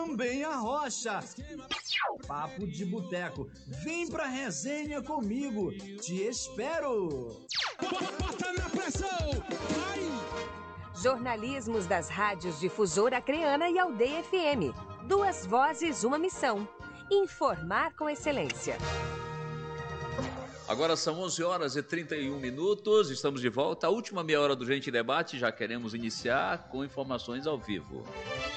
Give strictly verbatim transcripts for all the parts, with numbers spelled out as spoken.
também a rocha. Papo de boteco, vem pra resenha comigo, te espero. Bota na pressão, vai! Jornalismos das rádios Difusora Acreana e Aldeia F M. Duas vozes, uma missão. Informar com excelência. Agora são onze horas e trinta e um minutos, estamos de volta. A última meia hora do Gente Debate, já queremos iniciar com informações ao vivo.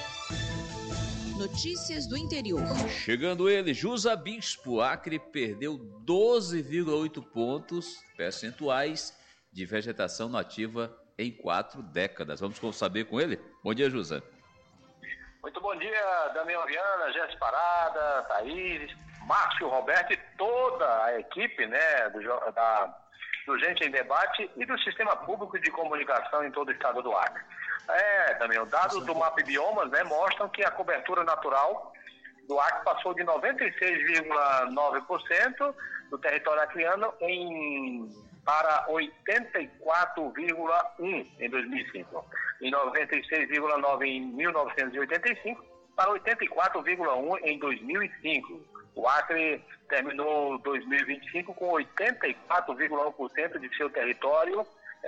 Notícias do interior. Chegando ele, Jusa Bispo, Acre perdeu doze vírgula oito pontos percentuais de vegetação nativa em quatro décadas. Vamos saber com ele? Bom dia, Jusa. Muito bom dia, Damião Viana, Jéssica Parada, Thaís, Márcio Roberto e toda a equipe, né, do, da, do Gente em Debate e do Sistema Público de Comunicação em todo o estado do Acre. É, Damião, dados do Map Biomas, né, mostram que a cobertura natural do Acre passou de noventa e seis vírgula nove por cento do território acreano em, para oitenta e quatro vírgula um por cento em dois mil e cinco. Em noventa e seis vírgula nove por cento em mil novecentos e oitenta e cinco para oitenta e quatro vírgula um por cento em dois mil e cinco. O Acre terminou dois mil e vinte e cinco com oitenta e quatro vírgula um por cento de seu território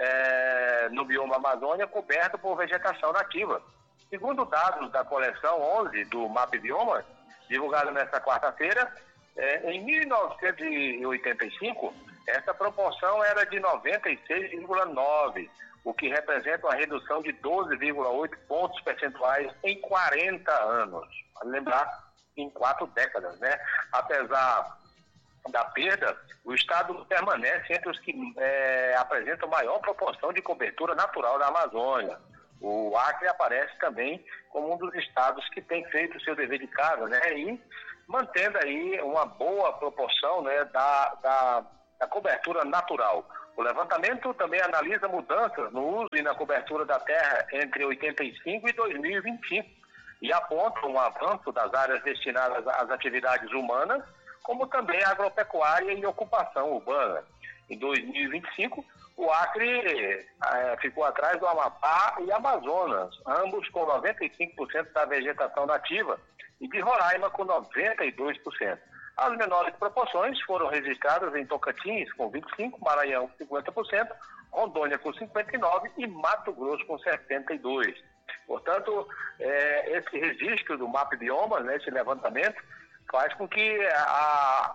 é, no bioma Amazônia coberto por vegetação nativa. Segundo dados da coleção onze do Map Bioma, divulgado nesta quarta-feira, é, em mil novecentos e oitenta e cinco, essa proporção era de noventa e seis vírgula nove por cento, o que representa uma redução de doze vírgula oito pontos percentuais em quarenta anos. Vale lembrar, em quatro décadas, né? Apesar da perda, o estado permanece entre os que é, apresentam maior proporção de cobertura natural da Amazônia. O Acre aparece também como um dos estados que tem feito o seu dever de casa, né? E mantendo aí uma boa proporção, né, da, da, da cobertura natural. O levantamento também analisa mudanças no uso e na cobertura da terra entre oitenta e cinco e dois mil e vinte e cinco e aponta um avanço das áreas destinadas às atividades humanas, como também agropecuária e ocupação urbana. Em dois mil e vinte e cinco, o Acre eh, ficou atrás do Amapá e Amazonas, ambos com noventa e cinco por cento da vegetação nativa, e de Roraima com noventa e dois por cento. As menores proporções foram registradas em Tocantins com vinte e cinco por cento, Maranhão com cinquenta por cento, Rondônia com cinquenta e nove por cento e Mato Grosso com setenta e dois por cento. Portanto, é, esse registro do Map Biomas, né, esse levantamento, faz com que a,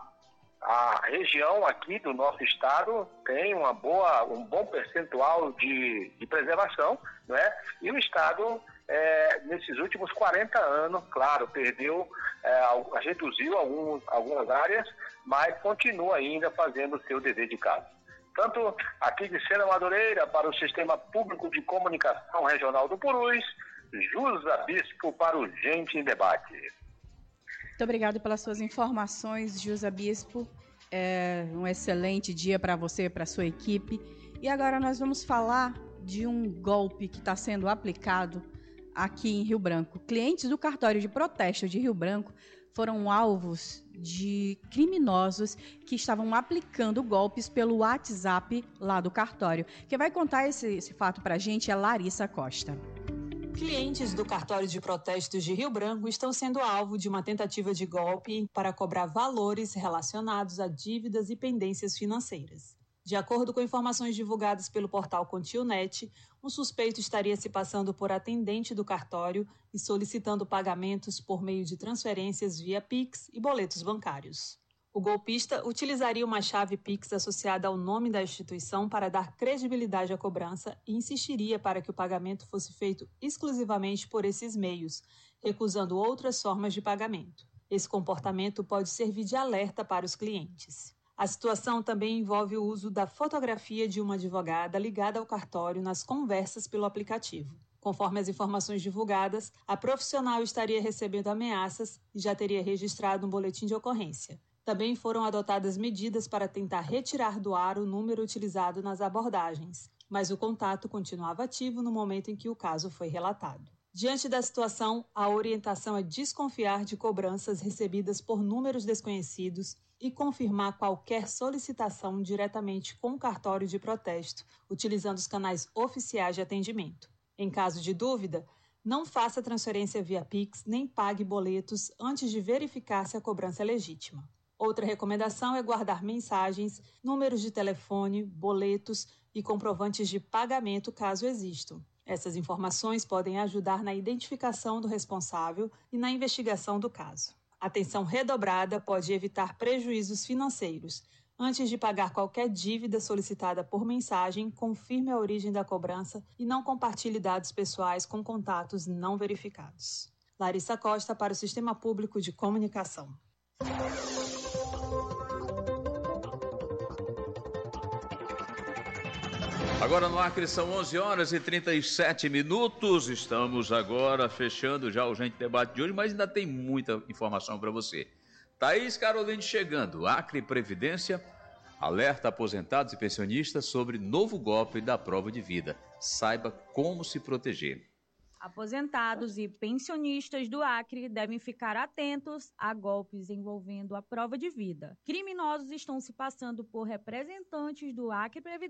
a região aqui do nosso estado tenha uma boa, um bom percentual de, de preservação, né? E o estado, é, nesses últimos quarenta anos, claro, perdeu, é, reduziu alguns, algumas áreas, mas continua ainda fazendo o seu dever de casa. Tanto aqui de Sena Madureira, para o Sistema Público de Comunicação Regional do Purus, Jusa Bispo para o Gente em Debate. Muito obrigado pelas suas informações, Jusa Bispo. É um excelente dia para você e para a sua equipe. E agora nós vamos falar de um golpe que está sendo aplicado aqui em Rio Branco. Clientes do cartório de protesto de Rio Branco foram alvos de criminosos que estavam aplicando golpes pelo WhatsApp lá do cartório. Quem vai contar esse, esse fato para a gente é Larissa Costa. Clientes do cartório de protestos de Rio Branco estão sendo alvo de uma tentativa de golpe para cobrar valores relacionados a dívidas e pendências financeiras. De acordo com informações divulgadas pelo portal Contilnet, um suspeito estaria se passando por atendente do cartório e solicitando pagamentos por meio de transferências via Pix e boletos bancários. O golpista utilizaria uma chave Pix associada ao nome da instituição para dar credibilidade à cobrança e insistiria para que o pagamento fosse feito exclusivamente por esses meios, recusando outras formas de pagamento. Esse comportamento pode servir de alerta para os clientes. A situação também envolve o uso da fotografia de uma advogada ligada ao cartório nas conversas pelo aplicativo. Conforme as informações divulgadas, a profissional estaria recebendo ameaças e já teria registrado um boletim de ocorrência. Também foram adotadas medidas para tentar retirar do ar o número utilizado nas abordagens, mas o contato continuava ativo no momento em que o caso foi relatado. Diante da situação, a orientação é desconfiar de cobranças recebidas por números desconhecidos e confirmar qualquer solicitação diretamente com o cartório de protesto, utilizando os canais oficiais de atendimento. Em caso de dúvida, Não faça transferência via Pix nem pague boletos antes de verificar se a cobrança é legítima. Outra recomendação é guardar mensagens, números de telefone, boletos e comprovantes de pagamento caso existam. Essas informações podem ajudar na identificação do responsável e na investigação do caso. Atenção redobrada pode evitar prejuízos financeiros. Antes de pagar qualquer dívida solicitada por mensagem, confirme a origem da cobrança e não compartilhe dados pessoais com contatos não verificados. Larissa Costa para o Sistema Público de Comunicação. Agora no Acre são onze horas e trinta e sete minutos. Estamos agora fechando já o Gente Debate de hoje, mas ainda tem muita informação para você. Thaís Caroline chegando. Acre Previdência alerta aposentados e pensionistas sobre novo golpe da prova de vida. Saiba como se proteger. Aposentados e pensionistas do Acre devem ficar atentos a golpes envolvendo a prova de vida. Criminosos estão se passando por representantes do Acre Previdência